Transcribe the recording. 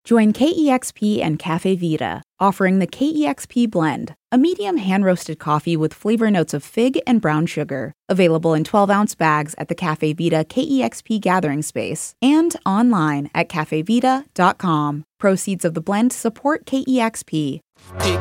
Join KEXP and Cafe Vita, offering the KEXP Blend, a medium hand-roasted coffee with flavor notes of fig and brown sugar. Available in 12-ounce bags at the Cafe Vita KEXP Gathering Space and online at cafevita.com. Proceeds of the blend support KEXP.